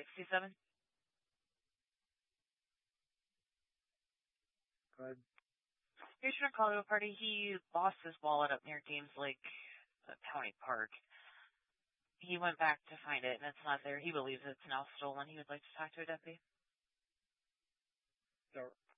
67. Good. Patient called to a party. He lost his wallet up near Games Lake County Park. He went back to find it, and it's not there. He believes it's now stolen. He would like to talk to a deputy. So